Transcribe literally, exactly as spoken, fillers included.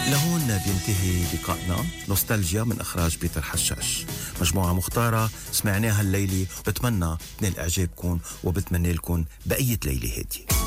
لهون بينتهي لقائنا نوستالجيا من إخراج بيتر حشاش. مجموعة مختارة سمعناها الليلة، بتمنى تنال إعجابكم وبتمنى لكم بقية ليلة هادية.